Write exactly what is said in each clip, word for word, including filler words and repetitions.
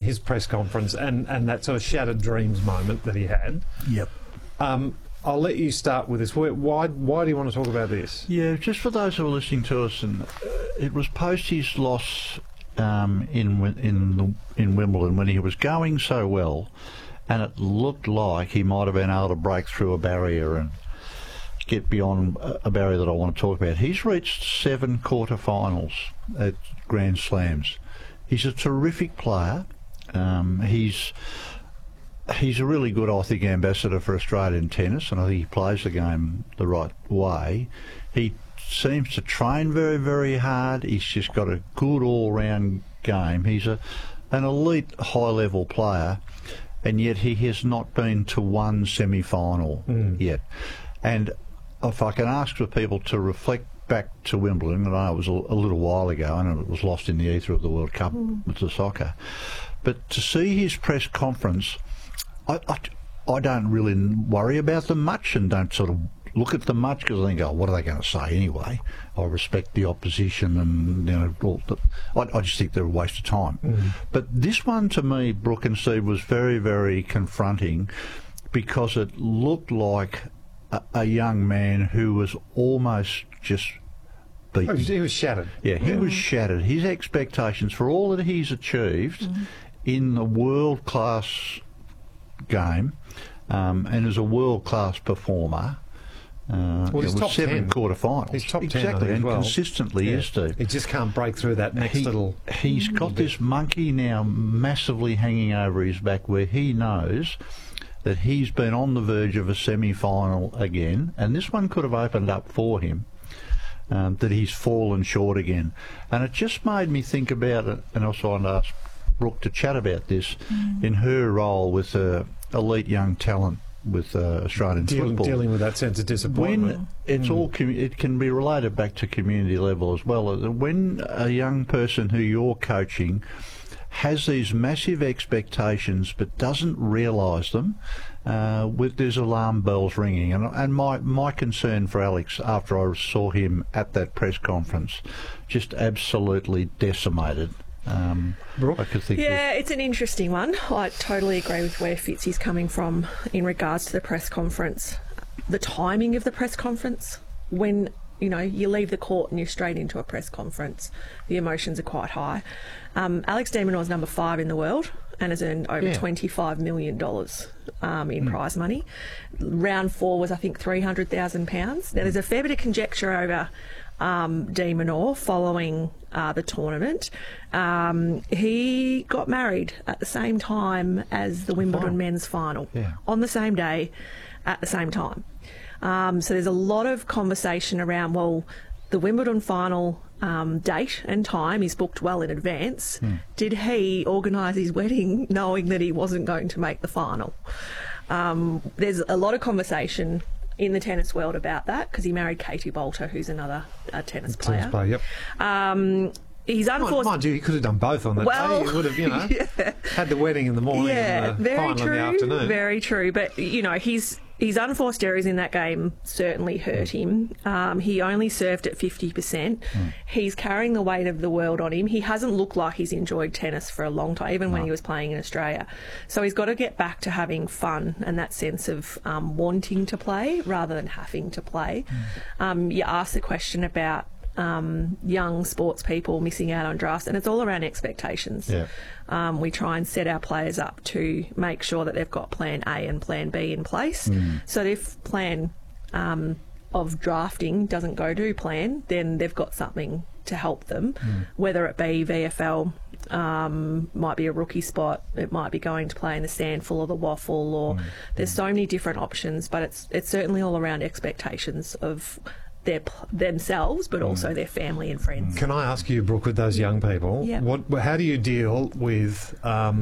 his press conference and, and that sort of shattered dreams moment that he had. Yep. Um, I'll let you start with this. Why, why, why do you want to talk about this? Yeah, just for those who are listening to us, and uh, it was post his loss um, in in the, in Wimbledon when he was going so well, and it looked like he might have been able to break through a barrier and get beyond a barrier that I want to talk about. He's reached seven quarterfinals at Grand Slams. He's a terrific player. Um, he's he's a really good, I think, ambassador for Australian tennis, and I think he plays the game the right way. He seems to train very, very hard. He's just got a good all-round game. He's a an elite high-level player, and yet he has not been to one semi-final mm. yet. And if I can ask for people to reflect back to Wimbledon, and I know it was a, a little while ago, and it was lost in the ether of the World Cup mm. with the soccer, but to see his press conference, I, I, I don't really worry about them much and don't sort of look at them much because I think, oh, what are they going to say anyway? I respect the opposition and, you know, all the, I, I just think they're a waste of time. Mm. But this one to me, Brooke and Steve, was very, very confronting because it looked like a, a young man who was almost just beaten. Oh, he, was, he was shattered. Yeah, he yeah. was shattered. His expectations for all that he's achieved mm. in the world-class game um, and as a world-class performer. Uh, well, he's it was top seven ten. quarterfinals. He's top exactly, ten, I think, and as well. consistently yeah. is, Steve. He just can't break through that next he, little... He's got bit. this monkey now massively hanging over his back where he knows that he's been on the verge of a semi-final again, and this one could have opened up for him, um, that he's fallen short again. And it just made me think about it, and also I asked Brooke to chat about this, mm. in her role with uh, elite young talent with uh, Australian dealing, football. Dealing with that sense of disappointment. When it's mm. all, com it can be related back to community level as well. When a young person who you're coaching has these massive expectations but doesn't realise them, uh, with there's alarm bells ringing. And, and my, my concern for Alex after I saw him at that press conference, just absolutely decimated. Um, I could think yeah, it's an interesting one. I totally agree with where Fitzy's coming from in regards to the press conference. The timing of the press conference, when you know you leave the court and you're straight into a press conference, the emotions are quite high. Um, Alex de Minaur is number five in the world and has earned over yeah. twenty-five million dollars um, in mm. prize money. Round four was, I think, three hundred thousand pounds. Now, there's a fair bit of conjecture over um, de Minaur following uh, the tournament. Um, he got married at the same time as the Wimbledon final. men's final, yeah. on the same day, at the same time. Um, so there's a lot of conversation around, well, the Wimbledon final um, date and time is booked well in advance. Mm. Did he organise his wedding knowing that he wasn't going to make the final? Um, there's a lot of conversation in the tennis world about that because he married Katie Bolter, who's another uh, tennis player. Tennis player, yep. Um, He's unfortunate. Mind you, he could have done both on that well, day. He would have, you know, yeah. had the wedding in the morning yeah, and the very final true, in the afternoon. Very true. But, you know, his, his unforced errors in that game certainly hurt him. Um, he only served at fifty percent. Mm. He's carrying the weight of the world on him. He hasn't looked like he's enjoyed tennis for a long time, even no. when he was playing in Australia. So he's got to get back to having fun and that sense of um, wanting to play rather than having to play. Mm. Um, you asked the question about Um, young sports people missing out on drafts, and it's all around expectations. Yeah. Um, we try and set our players up to make sure that they've got plan A and plan B in place. Mm. So that if plan um, of drafting doesn't go to plan, then they've got something to help them, mm. whether it be V F L, um, might be a rookie spot, it might be going to play in the Sandful or the Waffle, or mm. there's so many different options, but it's it's certainly all around expectations of their themselves, but also mm. their family and friends. Can I ask you, Brooke, with those young people, yep. what, how do you deal with um,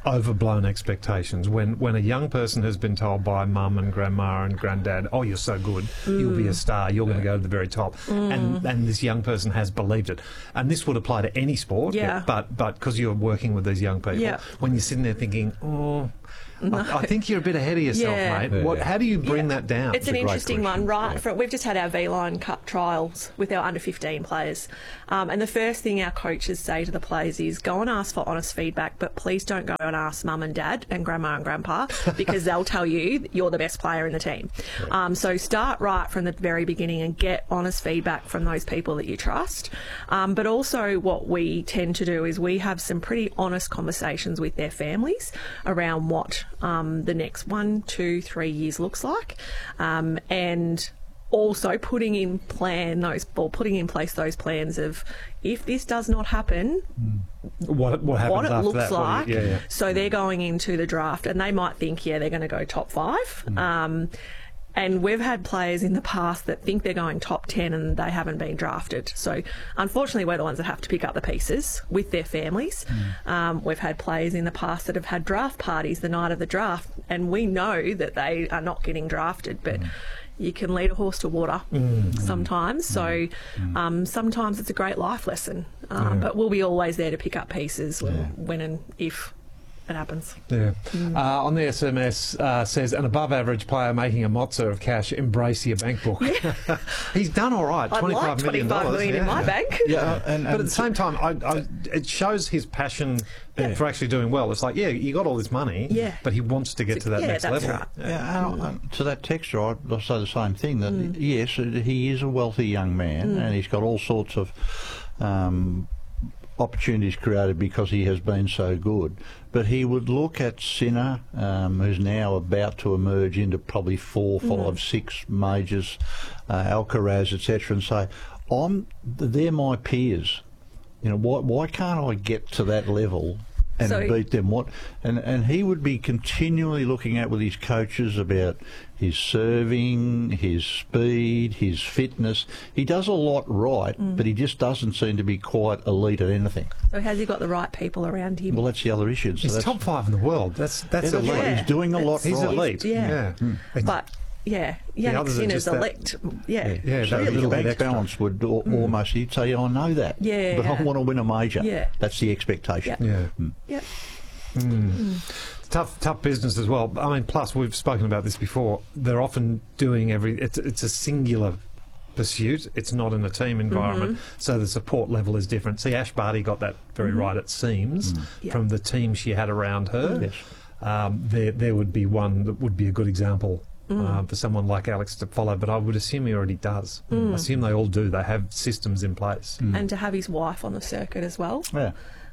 overblown expectations when when a young person has been told by mum and grandma and granddad, oh, you're so good, mm. you'll be a star, you're going to go to the very top, mm. and and this young person has believed it. And this would apply to any sport, yeah. but but because you're working with these young people, yeah. when you're sitting there thinking, oh, no. I, I think you're a bit ahead of yourself, yeah. mate. Yeah. What, how do you bring yeah. that down? It's, it's an interesting one, right? Yeah. For, we've just had our V-Line Cup trials with our under fifteen players. Um, and the first thing our coaches say to the players is go and ask for honest feedback, but please don't go and ask mum and dad and grandma and grandpa because they'll tell you that you're the best player in the team. Yeah. Um, so start right from the very beginning and get honest feedback from those people that you trust. Um, but also what we tend to do is we have some pretty honest conversations with their families around what um, the next one, two, three years looks like. Um, and also putting in plan those or putting in place those plans of if this does not happen, what what happens what it after looks that? like. You, yeah, yeah. So they're going into the draft and they might think, yeah, they're going to go top five. Mm. Um, and we've had players in the past that think they're going top ten and they haven't been drafted. So unfortunately, we're the ones that have to pick up the pieces with their families. Mm. Um, we've had players in the past that have had draft parties the night of the draft, and we know that they are not getting drafted, but mm. you can lead a horse to water mm. sometimes. So um, sometimes it's a great life lesson, um, yeah. but we'll be always there to pick up pieces when, yeah. when and if it happens. Yeah. Mm. Uh, on the S M S uh, says, an above-average player making a mozza of cash, embrace your bank book. Yeah. He's done all right, I'd twenty-five like million twenty-five dollars. million Yeah. in my bank. Yeah, and, but at the same time, I, I, it shows his passion yeah. for actually doing well. It's like, yeah, you got all this money, yeah. but he wants to get to that yeah, next that's level. Right. Yeah, yeah and, and to that texture, I'd I'll say the same thing. That mm. yes, he is a wealthy young man, mm. and he's got all sorts of um, opportunities created because he has been so good. But he would look at Sinner, um, who's now about to emerge into probably four, five, mm. six majors, uh, Alcaraz, et cetera, and say, "I'm they're my peers. You know, why why can't I get to that level?" And so, beat them. What and and he would be continually looking at with his coaches about his serving, his speed, his fitness. He does a lot right, mm. but he just doesn't seem to be quite elite at anything. So has he got the right people around him? Well, that's the other issue. So he's that's, top five in the world. That's that's yeah, elite. right. He's doing a lot He's right. elite. Yeah, yeah. Mm. But yeah, Yannick Sinner's elite. Yeah, yeah, yeah so really his bank extra. balance would mm. almost, he'd say, I know that, yeah, but I want to win a major. Yeah. That's the expectation. Yeah. Yeah. Mm. yeah. Mm. Mm. Tough, tough business as well. I mean, plus we've spoken about this before. They're often doing every. It's it's a singular pursuit. It's not in a team environment, mm-hmm. so the support level is different. See, Ash Barty got that very mm-hmm. right. It seems mm. yeah. from the team she had around her. Yes. Um, there, there would be one that would be a good example. Mm. Uh, for someone like Alex to follow, but I would assume he already does. Mm. I assume they all do. They have systems in place. Mm. And to have his wife on the circuit as well. Yeah.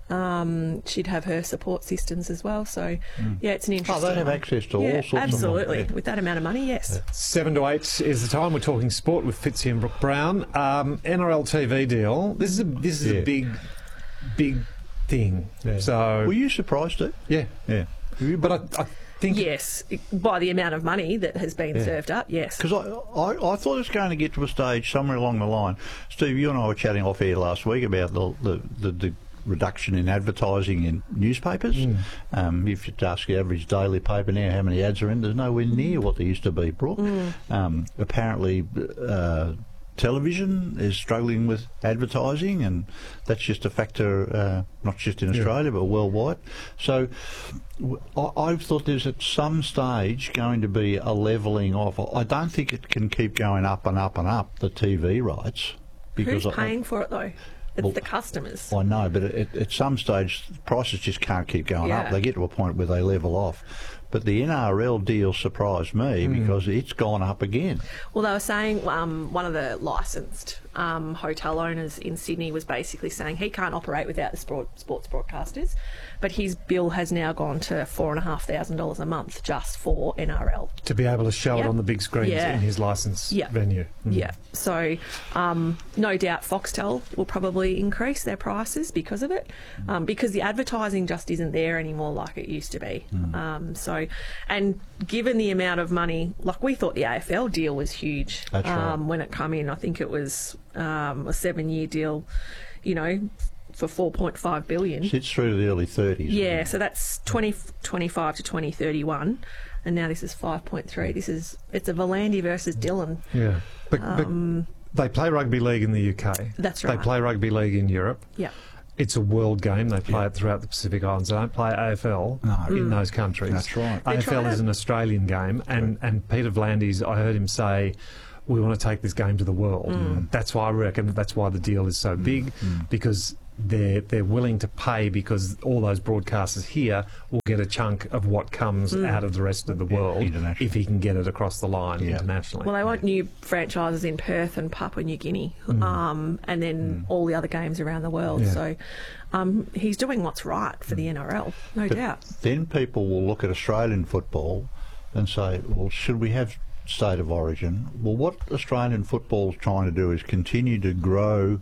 Um, she'd have her support systems as well. So, mm. yeah, it's an interesting. Oh, they have one. access to yeah, all sorts absolutely. of money. Yeah. With that amount of money, yes. Uh, seven to eight is the time. We're talking sport with Fitzy and Brooke Brown. Um, N R L T V deal. This is a this is yeah. a big, big thing. Yeah. So, were you surprised, Steve? Yeah, yeah. But I. I Think yes, by the amount of money that has been yeah. served up, yes. Because I, I, I thought it was going to get to a stage somewhere along the line. Steve, you and I were chatting off air last week about the the, the, the reduction in advertising in newspapers. Mm. Um, if you ask the average daily paper now how many ads are in, there's nowhere near what there used to be, Brooke. Mm. Um, apparently, uh, television is struggling with advertising, and that's just a factor, uh, not just in Australia, yeah. but worldwide. So I, I've thought there's at some stage going to be a levelling off. I don't think it can keep going up and up and up, the T V rights. Because Who's paying I, for it, though? It's well, the customers. I know, but at, at some stage, prices just can't keep going yeah. up. They get to a point where they level off. But the N R L deal surprised me mm. because it's gone up again. Well, they were saying um, one of the licensed um, hotel owners in Sydney was basically saying he can't operate without the sport, sports broadcasters, but his bill has now gone to four and a half thousand dollars a month just for N R L to be able to show yep. it on the big screens yeah. in his licensed yep. venue. Mm. Yeah, so um, no doubt Foxtel will probably increase their prices because of it, um, because the advertising just isn't there anymore like it used to be. Mm. Um, so, and given the amount of money, like we thought the A F L deal was huge. That's right. Um, when it come in, I think it was um, a seven-year deal. You know, for four point five billion. Sits through to the early thirties. Yeah, so that's twenty twenty-five to twenty thirty-one, and now this is five point three. This is it's a Volandi versus Dylan. Yeah, but, Um, but they play rugby league in the U K. That's right. They play rugby league in Europe. Yeah. It's a world game. They play it throughout the Pacific Islands. They don't play A F L No. in Mm. those countries. That's right. They're A F L trying is to- an Australian game, and, and Peter Vlandis, I heard him say, we want to take this game to the world. Mm. That's why I reckon that's why the deal is so big, because they're they're willing to pay, because all those broadcasters here will get a chunk of what comes Mm. out of the rest of the world international. if he can get it across the line Yeah. internationally. Well, they want new franchises in Perth and Papua New Guinea, um, and then all the other games around the world. Yeah. So um, he's doing what's right for the N R L, no But doubt. then people will look at Australian football and say, well, should we have state of origin? Well, what Australian football is trying to do is continue to grow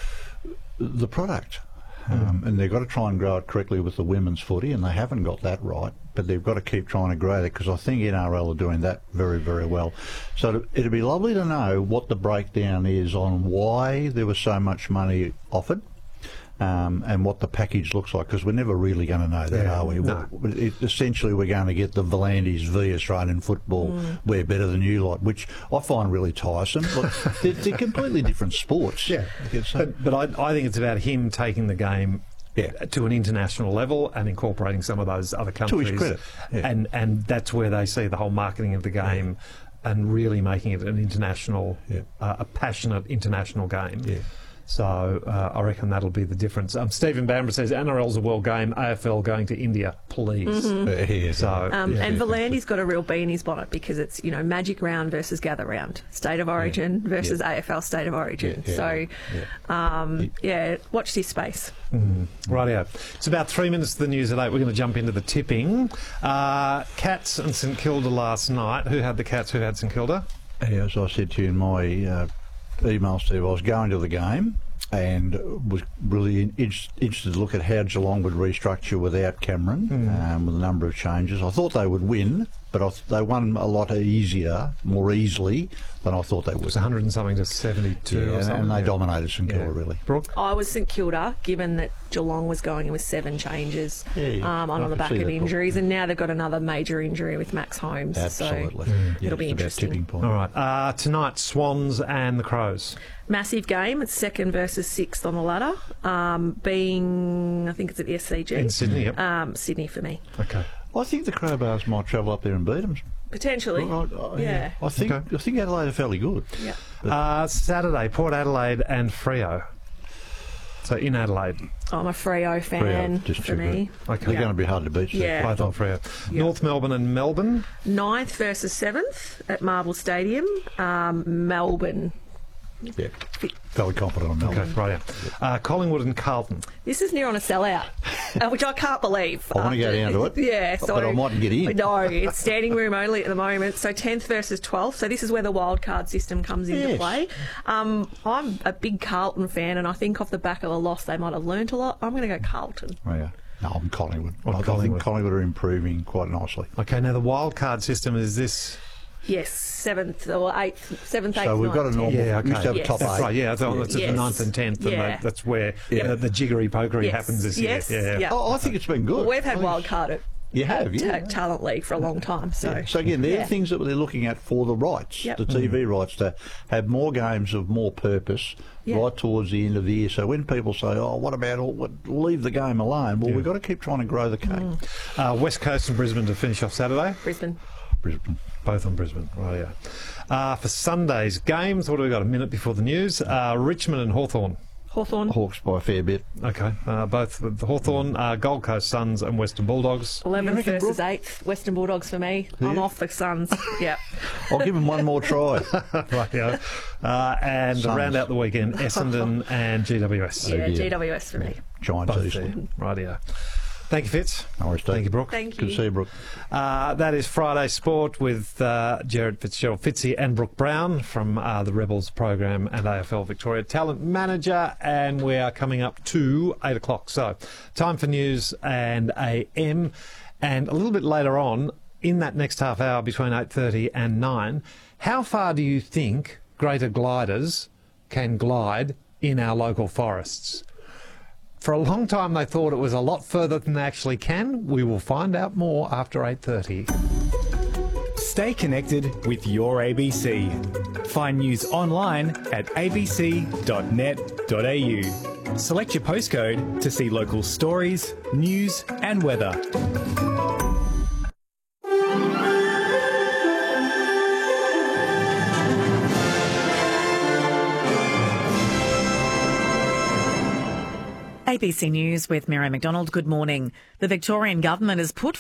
the product. Um, and they've got to try and grow it correctly with the women's footy, and they haven't got that right. But they've got to keep trying to grow that, because I think N R L are doing that very, very well. So it'd be lovely to know what the breakdown is on why there was so much money offered. Um, and what the package looks like, because we're never really going to know that, Yeah, are we? no. It, it, essentially, we're going to get the Volandis v Australian football. We're better than you lot, which I find really tiresome. But they're, they're completely different sports. Yeah, It's, uh, but, but I, I think it's about him taking the game Yeah. to an international level and incorporating some of those other countries. credit, yeah. And and that's where they see the whole marketing of the game and really making it an international, Yeah. uh, a passionate international game. Yeah. So uh, I reckon that'll be the difference. Um, Stephen Bamber says N R L's a world game, A F L going to India, please. yeah, So Um, yeah. and Volandi's got a real bee in his bonnet, because it's, you know, Magic Round versus Gather Round, State of Origin versus A F L State of Origin. Yeah, yeah, so, um, yeah, watch this space. Rightio. It's about three minutes to the news at eight. We're going to jump into the tipping. Uh, Cats and St Kilda last night. Who had the Cats? Who had St Kilda? Yeah, as I said to you in my uh, email, Steve, I was going to the game and was really in, in, interested to look at how Geelong would restructure without Cameron, um, with a number of changes. I thought they would win, but I th- they won a lot easier, more easily than I thought they would. It was one hundred and something to seventy-two Yeah, or and, something. and they yeah. dominated St Kilda, Yeah. really. Brooke? I was St Kilda, given that Geelong was going in with seven changes Yeah, yeah. um, on, I on the can back see of that, Brooke. injuries, and now they've got another major injury with Max Holmes. Absolutely. So Yeah, it'll be it's about interesting. tipping point. All right. Uh, tonight, Swans and the Crows. Massive game. It's second versus sixth on the ladder, um, being, I think it's at the S C G. In Sydney, yep. Um, Sydney for me. Okay. I think the Crowbars might travel up there and beat them. Potentially. yeah. I think Okay. I think Adelaide are fairly good. Yeah. Uh, Saturday, Port Adelaide and Freo. So in Adelaide. I'm a Freo fan Freo, just for too me. Okay. They're going to be hard to beat. Steve. Yeah. Both on Freo. Yeah. North Melbourne and Melbourne. Ninth versus seventh at Marvel Stadium. Um, Melbourne. Yeah. Fairly confident on Melbourne. Okay, right. Uh, Collingwood and Carlton. This is near on a sellout, uh, which I can't believe. I want to go after- down to it. Yeah, so but I mightn't get in. No, it's standing room only at the moment. So tenth versus twelfth. So this is where the wild card system comes into Yes. play. Um, I'm a big Carlton fan, and I think off the back of a loss, they might have learnt a lot. I'm going to go Carlton. Oh, yeah. No, I'm Collingwood. Oh, I Collingwood. think Collingwood are improving quite nicely. Okay, now the wild card system is this. Yes, seventh or eighth, seventh, eighth. So we've got a ninth, normal. tenth. Yeah, okay. We used to have Yes. a top That's eight. right, yeah. That's, that's Yes. the ninth and tenth, and Yeah. that, that's where Yeah. the, the jiggery pokery Yes. happens this year. Yes. Yeah. Yeah. Oh, I think it's been good. Well, we've I had think wild it's- card at You have, yeah. Ta- Talent League for a long time. So, Yeah. So again, they're Yeah. things that they're looking at for the rights, Yep. the T V rights, to have more games of more purpose Yeah. right towards the end of the year. So when people say, "Oh, what about all? What, leave the game alone?" Well, we've got to keep trying to grow the cake. Mm. Uh, West Coast and Brisbane to finish off Saturday. Brisbane. Brisbane. Both on Brisbane, right, yeah. Uh, for Sunday's games, what do we got? A minute before the news. Uh, Richmond and Hawthorn. Hawthorn. Hawks by a fair bit. Okay, uh, both the Hawthorn, uh, Gold Coast Suns and Western Bulldogs. eleventh reckon, versus Brooke? eighth. Western Bulldogs for me. I'm Yeah. off the Suns. Yeah. I'll give them one more try. Right, yeah. Uh, and to Suns. round out the weekend, Essendon and G W S. Yeah, dear. G W S for me. Giants Both easily. there. Right, yeah. Thank you, Fitz. No worries, Steve. Thank you, Brooke. Thank Good you. to see you, Brooke. Uh, that is Friday Sport with uh, Jared Fitzgerald Fitzy and Brooke Brown from uh, the Rebels program and A F L Victoria Talent Manager, and we are coming up to eight o'clock. So, time for news and A M, and a little bit later on in that next half hour between eight thirty and nine. How far do you think greater gliders can glide in our local forests? For a long time, they thought it was a lot further than they actually can. We will find out more after eight thirty. Stay connected with your A B C. Find news online at a b c dot net dot a u. Select your postcode to see local stories, news and weather. A B C News with Mary McDonald. Good morning. The Victorian government has put